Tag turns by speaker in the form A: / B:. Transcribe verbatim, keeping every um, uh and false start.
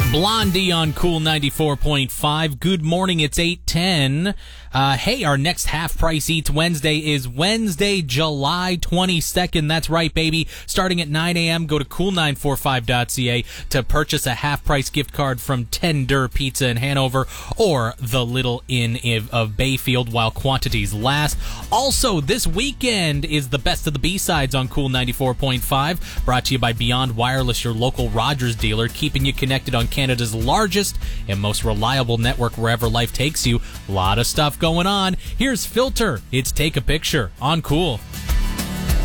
A: Blondie on Cool ninety-four point five. Good morning, it's eight ten. Uh, hey, our next Half Price Eats Wednesday is Wednesday, July twenty-second. That's right, baby. Starting at nine a.m., go to cool nine forty-five dot c a to purchase a half-price gift card from Tender Pizza in Hanover or the Little Inn of Bayfield while quantities last. Also, this weekend is the Best of the B-Sides on Cool ninety-four point five, brought to you by Beyond Wireless, your local Rogers dealer, keeping you connected on Canada's largest and most reliable network wherever life takes you. A lot of stuff going on. Here's Filter. It's Take a Picture on Cool.